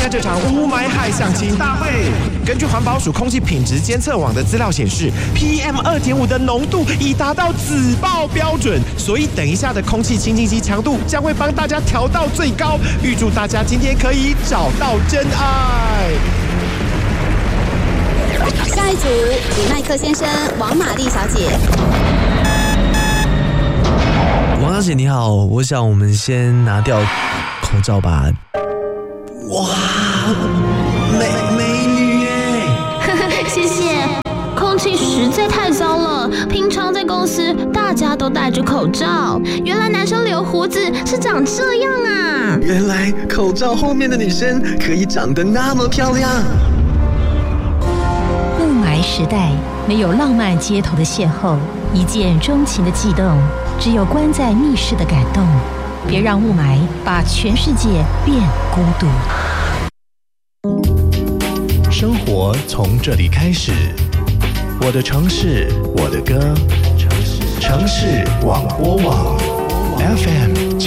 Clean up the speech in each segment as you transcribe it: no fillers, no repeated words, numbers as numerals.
加这场雾霾害相亲大会。根据环保署空气品质监测网的资料显示 ，PM2.5 的浓度已达到紫爆标准，所以等一下的空气清净机强度将会帮大家调到最高。预祝大家今天可以找到真爱。 下一组，李麦克先生、王玛丽小姐。 王小姐你好，我想我们先拿掉口罩吧。哇，美女耶！ 谢谢。空气实在太糟了，平常在公司大家都戴着口罩，原来男生留胡子是长这样啊！ 原来口罩后面的女生可以长得那么漂亮。 雾霾时代，没有浪漫街头的邂逅，一见钟情的悸动，只有关在密室的感动。别让雾霾把全世界变孤独。 生活从这里开始，我的城市，我的歌，城市广播网 FM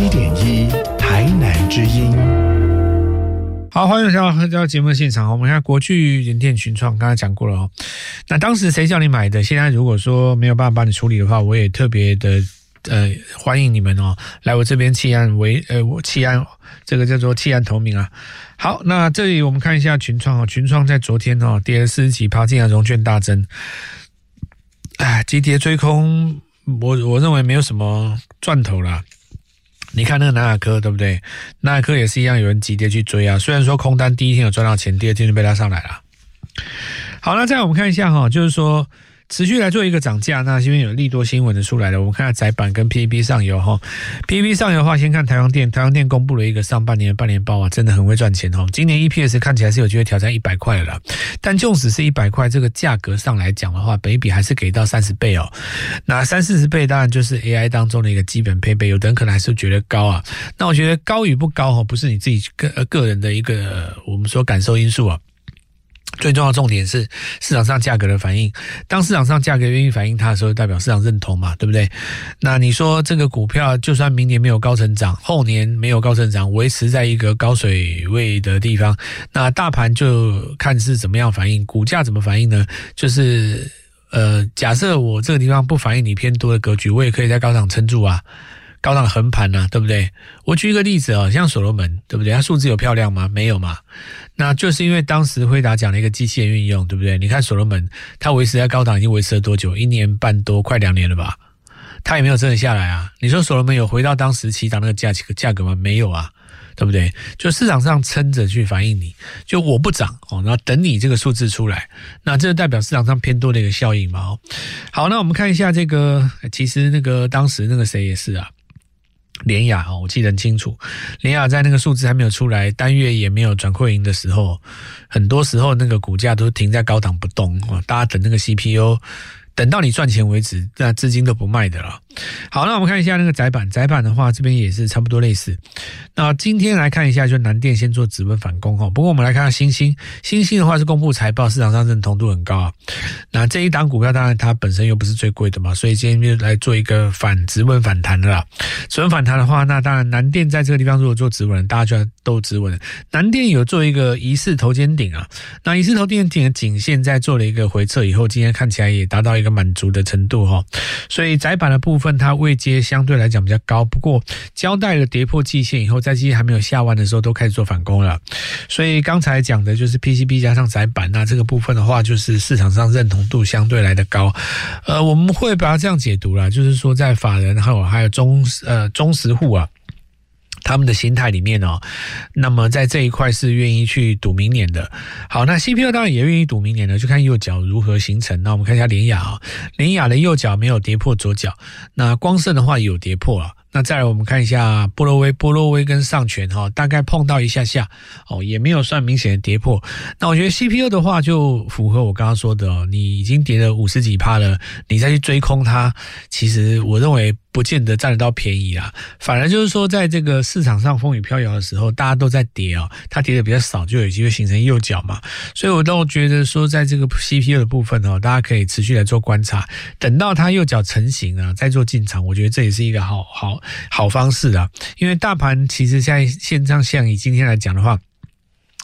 97.1台南之音。 好，欢迎回到节目的现场。我们看国巨联电群创，刚才讲过了哦。那当时谁叫你买的？现在如果说没有办法帮你处理的话，我也特别的欢迎你们哦，来我这边弃案这个叫做弃案投名啊。好，那这里我们看一下群创哦，群创在昨天哦跌了40几%，竟然融券大增，急跌追空，我认为没有什么赚头啦。你看那个南亚科对不对？南亚科也是一样，有人急跌去追啊。虽然说空单第一天有赚到钱，第二天就被拉上来了。好，那再来我们看一下哈，就是说持续来做一个涨价，那这边有利多新闻的出来了。我们看下载板跟 PEB 上游哈 ，PEB 上游的话，先看台湾电公布了一个上半年的半年报啊，真的很会赚钱哦。今年 EPS 看起来是有机会挑战100块了啦，但纵使是100块，这个价格上来讲的话，本益比还是给到30倍哦。那30-40倍当然就是 AI 当中的一个基本配备，有的人可能还是觉得高啊。那我觉得高与不高不是你自己个人的一个我们说感受因素啊。最重要的重点是市场上价格的反应，当市场上价格愿意反映它的时候，代表市场认同嘛，对不对？那你说这个股票就算明年没有高成长，后年没有高成长，维持在一个高水位的地方，那大盘就看是怎么样反应，股价怎么反应呢？就是假设我这个地方不反映你偏多的格局，我也可以在高档撑住啊。高档横盘啊，对不对？我举一个例子哦，像所罗门，对不对？它数字有漂亮吗？没有嘛。那就是因为当时辉达讲了一个机器人运用，对不对？你看所罗门，它维持在高档已经维持了多久？1年半多，快2年了吧？它也没有真的下来啊。你说所罗门有回到当时起涨那个价格吗？没有啊，对不对？就市场上撑着去反映你，就我不涨哦，然后等你这个数字出来，那这代表市场上偏多的一个效应嘛哦。好，那我们看一下这个，其实那个当时那个谁也是啊。联亚我记得很清楚，联亚在那个数字还没有出来，单月也没有转亏盈的时候，很多时候那个股价都停在高档不动，大家等那个 CPU， 等到你赚钱为止，那资金都不卖的了。好，那我们看一下那个载板的话，这边也是差不多类似。那今天来看一下，就南电先做止稳反攻不过我们来看看星星的话是公布财报，市场上认同度很高啊。那这一档股票当然它本身又不是最贵的嘛，所以今天就来做一个止稳反弹的啦。止稳反弹的话，那当然南电在这个地方如果做止稳，大家就都止稳。南电有做一个疑似头肩顶啊，那疑似头肩顶的颈线在做了一个回撤以后，今天看起来也达到一个满足的程度所以载板的部分它位阶相对来讲比较高，不过交代了跌破季线以后，在季线还没有下弯的时候都开始做反攻了。所以刚才讲的就是 PCB 加上载板，那这个部分的话就是市场上认同度相对来的高。我们会把它这样解读啦，就是说在法人还有中实户啊，他们的心态里面那么在这一块是愿意去赌明年的。好，那 CPU 当然也愿意赌明年的，就看右脚如何形成。那我们看一下联亚联亚的右脚没有跌破左脚，那光盛的话有跌破了。那再来我们看一下波洛威跟上权大概碰到一下下也没有算明显的跌破。那我觉得 CPU 的话就符合我刚刚说的你已经跌了50几%了，你再去追空它，其实我认为不见得占得到便宜啦。反而就是说在这个市场上风雨飘摇的时候，大家都在跌它跌的比较少，就有机会形成右脚嘛。所以我都觉得说在这个 CPU 的部分大家可以持续来做观察，等到它右脚成型啊再做进场，我觉得这也是一个好方式啊。因为大盘其实在线上像以今天来讲的话，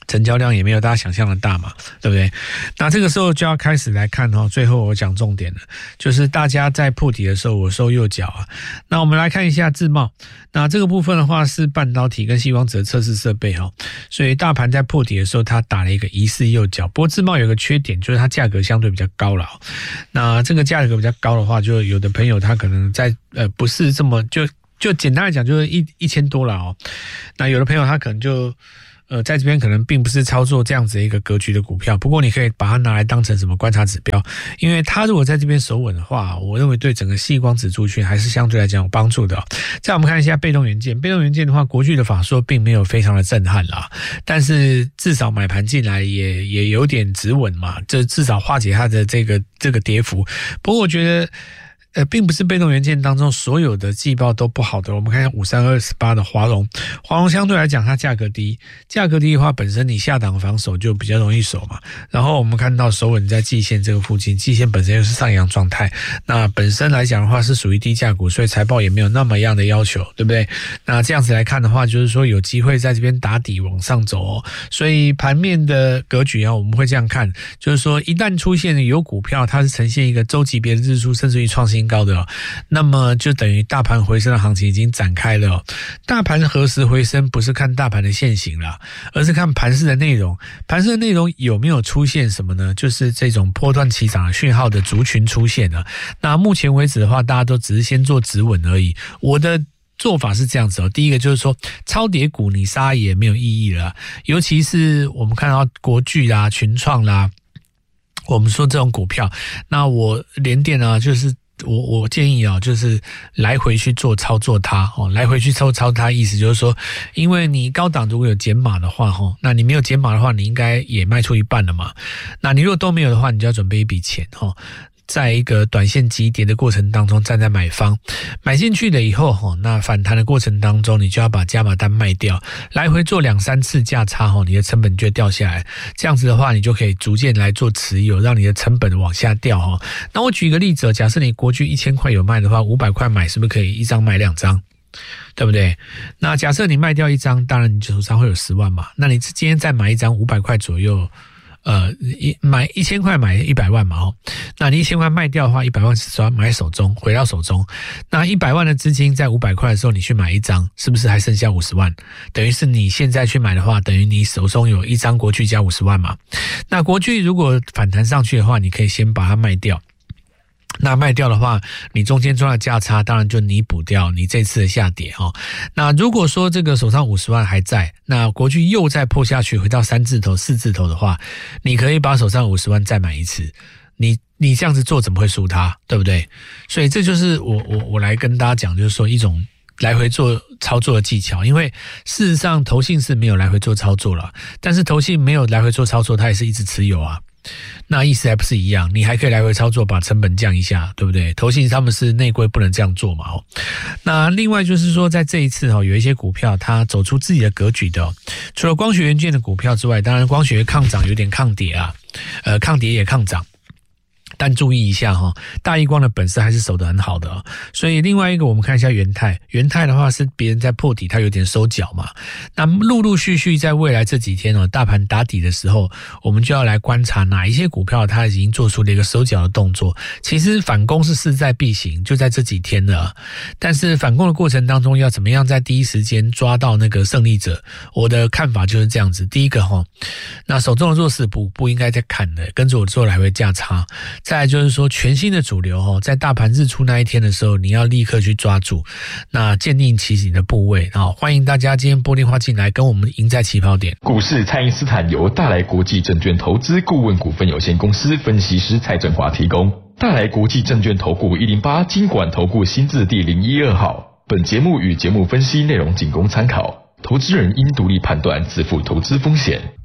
成交量也没有大家想象的大嘛，对不对？那这个时候就要开始来看最后我讲重点了，就是大家在破底的时候我收右脚啊。那我们来看一下自贸，那这个部分的话是半导体跟矽光子的测试设备所以大盘在破底的时候它打了一个疑似右脚。不过自贸有个缺点，就是它价格相对比较高了那这个价格比较高的话，就有的朋友他可能在不是这么就简单来讲就是1000多了那有的朋友他可能就在这边可能并不是操作这样子一个格局的股票，不过你可以把它拿来当成什么观察指标，因为它如果在这边守稳的话，我认为对整个矽光子族群还是相对来讲有帮助的再我们看一下被动元件，被动元件的话，国巨的法说并没有非常的震撼啦，但是至少买盘进来也有点止稳嘛，这至少化解它的这个跌幅。不过我觉得并不是被动元件当中所有的季报都不好的。我们看一下5328的华荣相对来讲它价格低的话，本身你下档防守就比较容易守嘛。然后我们看到守稳在季线这个附近，季线本身又是上扬状态，那本身来讲的话是属于低价股，所以财报也没有那么样的要求，对不对？那这样子来看的话，就是说有机会在这边打底往上走所以盘面的格局我们会这样看，就是说一旦出现有股票它是呈现一个周级别的日出，甚至于创新高的那么就等于大盘回升的行情已经展开了大盘何时回升不是看大盘的现形啦，而是看盘势的内容。盘势的内容有没有出现什么呢？就是这种波段起涨的讯号的族群出现了。那目前为止的话，大家都只是先做止稳而已。我的做法是这样子第一个就是说超跌股你杀也没有意义了，尤其是我们看到国巨啦、群创啦，我们说这种股票，那我联电就是我建议就是来回去做操作它来回去操它，意思就是说，因为你高档如果有减码的话那你没有减码的话，你应该也卖出一半了嘛。那你如果都没有的话，你就要准备一笔钱在一个短线急跌的过程当中站在买方，买进去了以后那反弹的过程当中你就要把加码单卖掉，来回做2-3次价差你的成本就会掉下来，这样子的话你就可以逐渐来做持有，让你的成本往下掉那我举一个例子假设你国巨1000块有卖的话，500块买是不是可以一张卖2张，对不对？那假设你卖掉一张，当然你手上会有10万嘛，那你今天再买一张500块左右买1000块买100万嘛那你1000块卖掉的话，100万是买手中，回到手中。那100万的资金在500块的时候你去买一张，是不是还剩下50万？等于是你现在去买的话，等于你手中有一张国巨加50万嘛。那国巨如果反弹上去的话，你可以先把它卖掉。那卖掉的话，你中间赚的价差当然就弥补掉你这次的下跌那如果说这个手上50万还在，那国巨又再破下去回到3字头4字头的话，你可以把手上50万再买一次，你这样子做怎么会输它，对不对？所以这就是我来跟大家讲，就是说一种来回做操作的技巧。因为事实上投信是没有来回做操作了，但是投信没有来回做操作，它也是一直持有那意思还不是一样，你还可以来回操作把成本降一下，对不对？投信他们是内规不能这样做嘛那另外就是说在这一次有一些股票它走出自己的格局的除了光学元件的股票之外，当然光学抗涨有点抗跌抗跌也抗涨，但注意一下大立光的本事还是守得很好的所以另外一个我们看一下元泰的话是别人在破底，它有点收脚嘛。那陆续在未来这几天大盘打底的时候，我们就要来观察哪一些股票它已经做出了一个收脚的动作。其实反攻是势在必行，就在这几天了，但是反攻的过程当中要怎么样在第一时间抓到那个胜利者，我的看法就是这样子。第一个那手中的弱势不应该再砍的，跟着我做来回价差。再来就是说全新的主流在大盘日出那一天的时候，你要立刻去抓住，那建立起你的部位欢迎大家今天拨电话进来跟我们赢在起跑点。 股市蔡因斯坦由大来国际证券投资顾问股份有限公司分析师蔡振华提供。大来国际证券投顾108金管投顾新字第012号。本节目与节目分析内容仅供参考，投资人应独立判断，自负投资风险。